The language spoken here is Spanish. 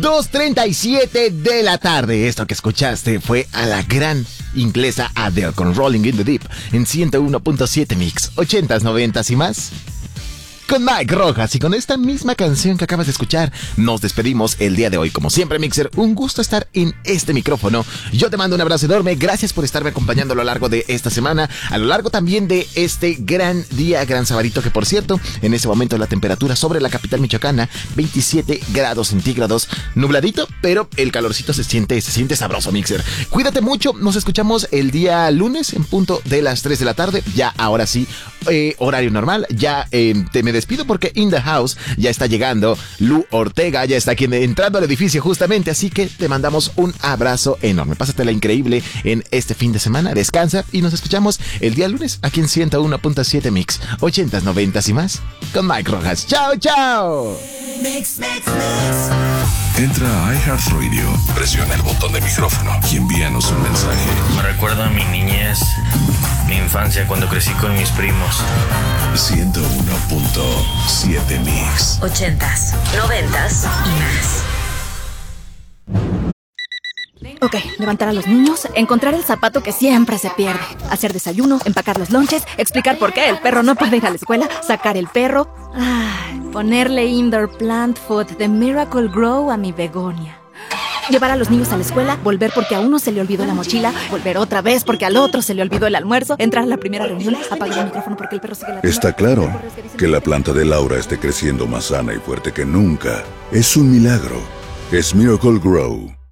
2:37 de la tarde. Esto que escuchaste fue a la gran inglesa Adele con Rolling in the Deep en 101.7 Mix, 80s, 90s y más. Con Mike Rojas, y con esta misma canción que acabas de escuchar, nos despedimos el día de hoy. Como siempre, Mixer, un gusto estar en este micrófono. Yo te mando un abrazo enorme. Gracias por estarme acompañando a lo largo de esta semana, a lo largo también de este gran día, gran sabadito, que por cierto, en ese momento la temperatura sobre la capital michoacana, 27 grados centígrados, nubladito, pero el calorcito se siente sabroso, Mixer. Cuídate mucho, nos escuchamos el día lunes en punto de las 3 de la tarde. Ya ahora sí, horario normal. Ya te me despido porque In The House ya está llegando. Lu Ortega ya está aquí entrando al edificio justamente, así que te mandamos un abrazo enorme. Pásatela increíble en este fin de semana, descansa y nos escuchamos el día lunes aquí en 101.7 Mix, 80s, 90s y más con Mike Rojas. ¡Chao, chao! Mix. Entra a iHeartRadio, presiona el botón de micrófono y envíanos un mensaje. Me recuerda a mi niñez, mi infancia cuando crecí con mis primos. 101.7 Mix. 80s, 90s y más. Ok, levantar a los niños, encontrar el zapato que siempre se pierde, hacer desayuno, empacar los lonches, explicar por qué el perro no puede ir a la escuela, sacar el perro, ponerle indoor plant food de Miracle Grow a mi begonia. Llevar a los niños a la escuela, volver porque a uno se le olvidó la mochila, volver otra vez porque al otro se le olvidó el almuerzo, entrar a la primera reunión, apagar el micrófono porque el perro sigue ladrando. Está claro que la planta de Laura esté creciendo más sana y fuerte que nunca. Es un milagro. Es Miracle Grow.